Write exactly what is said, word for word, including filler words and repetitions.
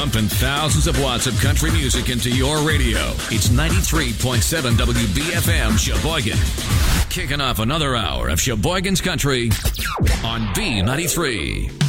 Pumping thousands of watts of country music into your radio. It's ninety-three point seven W B F M Sheboygan. Kicking off another hour of Sheboygan's Country on B ninety-three.